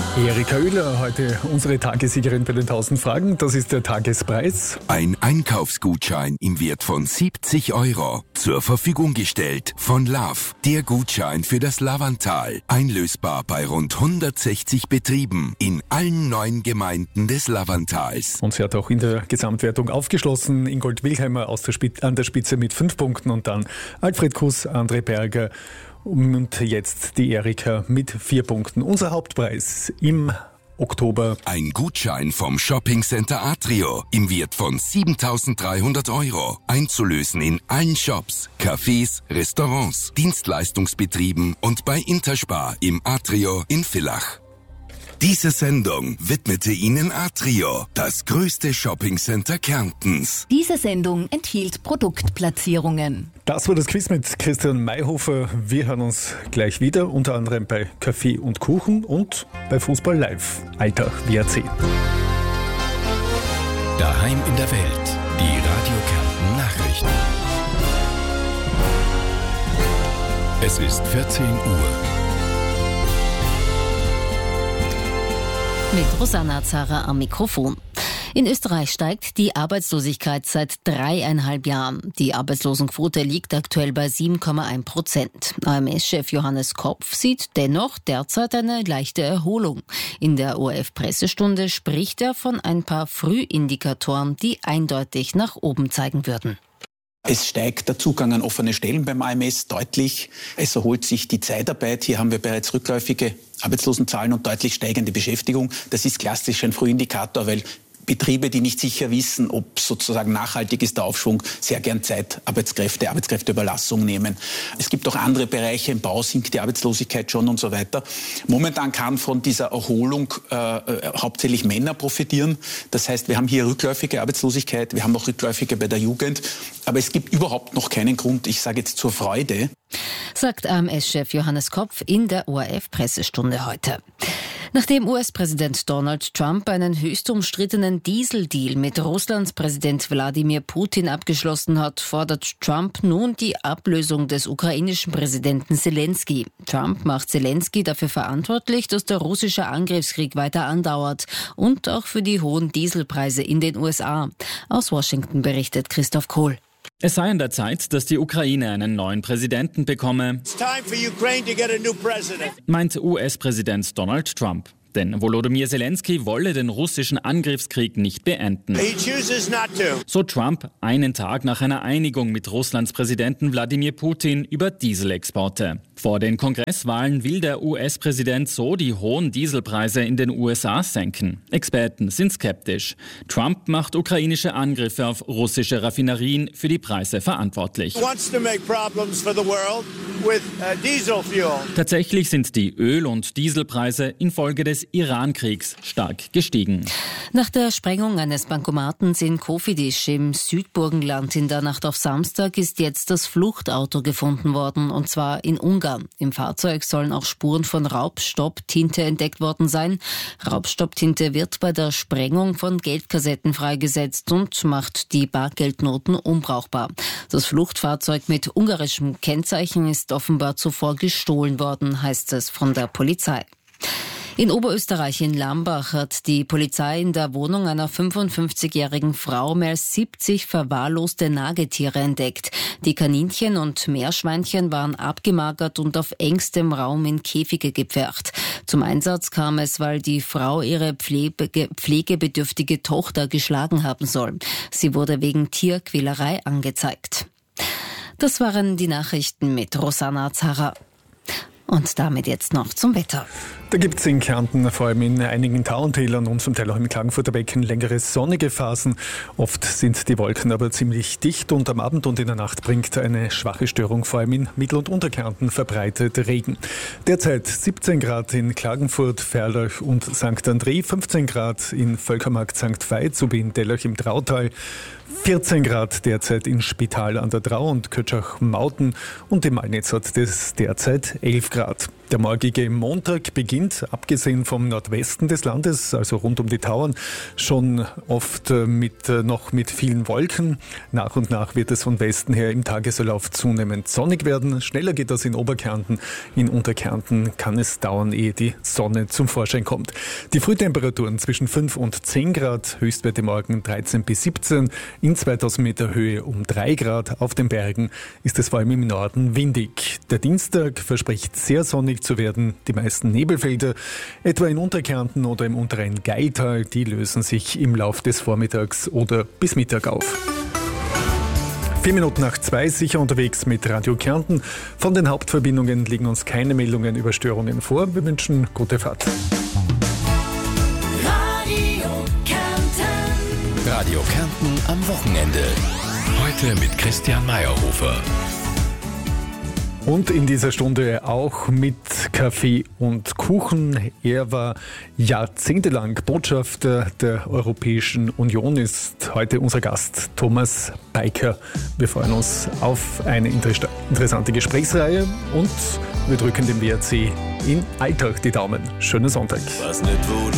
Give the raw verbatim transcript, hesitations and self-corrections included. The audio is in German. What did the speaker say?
Erika Oehler, heute unsere Tagessiegerin bei den tausend Fragen. Das ist der Tagespreis. Ein Einkaufsgutschein im Wert von siebzig Euro. Zur Verfügung gestellt von Love. Der Gutschein für das Lavantal. Einlösbar bei rund hundertsechzig Betrieben in allen neun Gemeinden des Lavantals. Und sie hat auch in der Gesamtwertung aufgeschlossen. Ingold Wilheimer aus der Spitze, an der Spitze mit fünf Punkten und dann Alfred Kuss, André Berger und jetzt die Erika mit vier Punkten. Unser Hauptpreis im Oktober. Ein Gutschein vom Shoppingcenter Atrio im Wert von siebentausenddreihundert Euro. Einzulösen in allen Shops, Cafés, Restaurants, Dienstleistungsbetrieben und bei Interspar im Atrio in Villach. Diese Sendung widmete Ihnen Atrio, das größte Shoppingcenter Kärntens. Diese Sendung enthielt Produktplatzierungen. Das war das Quiz mit Christian Mayhofer. Wir hören uns gleich wieder, unter anderem bei Kaffee und Kuchen und bei Fußball Live. Alltag W A C. Daheim in der Welt. Die Radio Kärnten Nachrichten. Es ist vierzehn Uhr. Mit Rosanna Zara am Mikrofon. In Österreich steigt die Arbeitslosigkeit seit dreieinhalb Jahren. Die Arbeitslosenquote liegt aktuell bei sieben Komma eins Prozent. A M S-Chef Johannes Kopf sieht dennoch derzeit eine leichte Erholung. In der O R F-Pressestunde spricht er von ein paar Frühindikatoren, die eindeutig nach oben zeigen würden. Es steigt der Zugang an offene Stellen beim A M S deutlich. Es erholt sich die Zeitarbeit. Hier haben wir bereits rückläufige Arbeitslosenzahlen und deutlich steigende Beschäftigung. Das ist klassisch ein Frühindikator, weil Betriebe, die nicht sicher wissen, ob sozusagen nachhaltig ist der Aufschwung, sehr gern Zeitarbeitskräfte, Arbeitskräfteüberlassung nehmen. Es gibt auch andere Bereiche, im Bau sinkt die Arbeitslosigkeit schon und so weiter. Momentan kann von dieser Erholung äh, hauptsächlich Männer profitieren. Das heißt, wir haben hier rückläufige Arbeitslosigkeit, wir haben auch rückläufige bei der Jugend. Aber es gibt überhaupt noch keinen Grund, ich sage jetzt zur Freude. Sagt A M S-Chef Johannes Kopf in der O R F-Pressestunde heute. Nachdem U S-Präsident Donald Trump einen höchst umstrittenen Dieseldeal mit Russlands Präsident Wladimir Putin abgeschlossen hat, fordert Trump nun die Ablösung des ukrainischen Präsidenten Selenskyj. Trump macht Selenskyj dafür verantwortlich, dass der russische Angriffskrieg weiter andauert und auch für die hohen Dieselpreise in den U S A. Aus Washington berichtet Christoph Kohl. Es sei an der Zeit, dass die Ukraine einen neuen Präsidenten bekomme, meint U S-Präsident Donald Trump. Denn Volodymyr Selenskyj wolle den russischen Angriffskrieg nicht beenden. So Trump einen Tag nach einer Einigung mit Russlands Präsidenten Wladimir Putin über Dieselexporte. Vor den Kongresswahlen will der U S-Präsident so die hohen Dieselpreise in den U S A senken. Experten sind skeptisch. Trump macht ukrainische Angriffe auf russische Raffinerien für die Preise verantwortlich. Tatsächlich sind die Öl- und Dieselpreise infolge des Iran-Kriegs stark gestiegen. Nach der Sprengung eines Bankomatens in Kofidis im Südburgenland in der Nacht auf Samstag ist jetzt das Fluchtauto gefunden worden, und zwar in Ungarn. Im Fahrzeug sollen auch Spuren von Raubstopptinte entdeckt worden sein. Raubstopptinte wird bei der Sprengung von Geldkassetten freigesetzt und macht die Bargeldnoten unbrauchbar. Das Fluchtfahrzeug mit ungarischem Kennzeichen ist offenbar zuvor gestohlen worden, heißt es von der Polizei. In Oberösterreich in Lambach hat die Polizei in der Wohnung einer fünfundfünfzigjährigen Frau mehr als siebzig verwahrloste Nagetiere entdeckt. Die Kaninchen und Meerschweinchen waren abgemagert und auf engstem Raum in Käfige gepfercht. Zum Einsatz kam es, weil die Frau ihre pflege, pflegebedürftige Tochter geschlagen haben soll. Sie wurde wegen Tierquälerei angezeigt. Das waren die Nachrichten mit Rosanna Zara. Und damit jetzt noch zum Wetter. Da gibt es in Kärnten, vor allem in einigen Tauentälern und zum Teil auch im Klagenfurter Becken, längere sonnige Phasen. Oft sind die Wolken aber ziemlich dicht und am Abend und in der Nacht bringt eine schwache Störung vor allem in Mittel- und Unterkärnten verbreitet Regen. Derzeit siebzehn Grad in Klagenfurt, Ferlach und Sankt André, fünfzehn Grad in Völkermarkt Sankt Veit sowie in Dellach im Trautal, vierzehn Grad derzeit in Spital an der Drau und Kötschach-Mauten und im Malnitz hat es derzeit elf Grad. Der morgige Montag beginnt, abgesehen vom Nordwesten des Landes, also rund um die Tauern, schon oft mit, noch mit vielen Wolken. Nach und nach wird es von Westen her im Tagesverlauf zunehmend sonnig werden. Schneller geht das in Oberkärnten. In Unterkärnten kann es dauern, ehe die Sonne zum Vorschein kommt. Die Frühtemperaturen zwischen fünf und zehn Grad, Höchstwerte morgen dreizehn bis siebzehn, in zweitausend Meter Höhe um drei Grad. Auf den Bergen ist es vor allem im Norden windig. Der Dienstag verspricht sehr sonnig zu werden. Die meisten Nebelfelder, etwa in Unterkärnten oder im unteren Gaital, die lösen sich im Lauf des Vormittags oder bis Mittag auf. Vier Minuten nach zwei, sicher unterwegs mit Radio Kärnten. Von den Hauptverbindungen liegen uns keine Meldungen über Störungen vor. Wir wünschen gute Fahrt. Radio Kärnten. Radio Kärnten am Wochenende. Heute mit Christian Meyerhofer. Und in dieser Stunde auch mit Kaffee und Kuchen. Er war jahrzehntelang Botschafter der Europäischen Union, ist heute unser Gast Thomas Beiker. Wir freuen uns auf eine interessante Gesprächsreihe und wir drücken dem W R C in Alltag die Daumen. Schönen Sonntag. Was nicht, wo